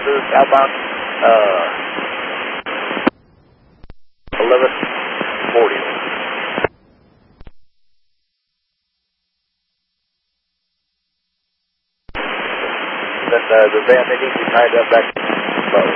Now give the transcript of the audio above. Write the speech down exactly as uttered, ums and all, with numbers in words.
is outbound, uh, eleven forty. Then uh, the van, they need to be tied up back